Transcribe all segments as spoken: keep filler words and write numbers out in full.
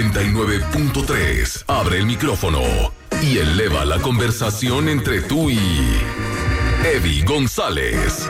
noventa y nueve punto tres. Abre el micrófono y eleva la conversación entre tú y Eddie González.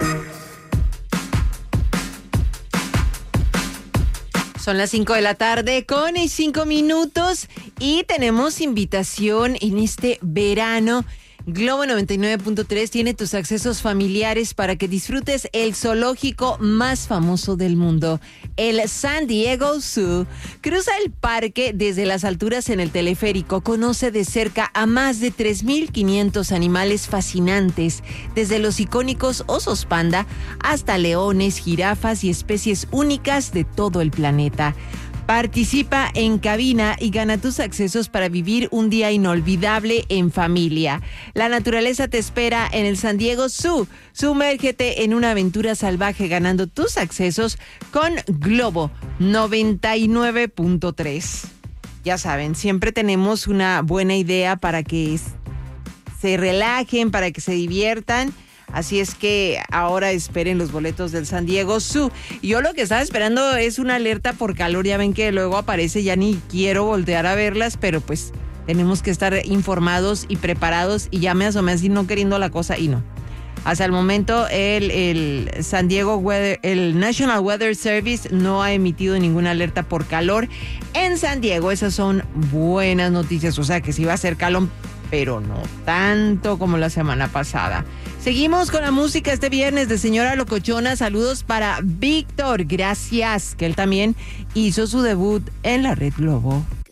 Son las cinco de la tarde con cinco minutos y tenemos invitación en este verano. Globo noventa y nueve punto tres tiene tus accesos familiares para que disfrutes el zoológico más famoso del mundo, el San Diego Zoo. Cruza el parque desde las alturas en el teleférico, conoce de cerca a más de tres mil quinientos animales fascinantes, desde los icónicos osos panda hasta leones, jirafas y especies únicas de todo el planeta. Participa en cabina y gana tus accesos para vivir un día inolvidable en familia. La naturaleza te espera en el San Diego Zoo. Sumérgete en una aventura salvaje ganando tus accesos con Globo noventa y nueve punto tres. Ya saben, siempre tenemos una buena idea para que se relajen, para que se diviertan. Así es que ahora esperen los boletos del San Diego Zoo. Yo lo que estaba esperando es una alerta por calor. Ya ven que luego aparece, ya ni quiero voltear a verlas, pero pues tenemos que estar informados y preparados. Y ya me asomé así no queriendo la cosa y no. Hasta el momento el, el San Diego Weather, el National Weather Service no ha emitido ninguna alerta por calor en San Diego. Esas son buenas noticias. O sea que sí va a ser calor, pero no tanto como la semana pasada. Seguimos con la música este viernes de Señora Locochona. Saludos para Víctor, gracias, que él también hizo su debut en la Red Globo.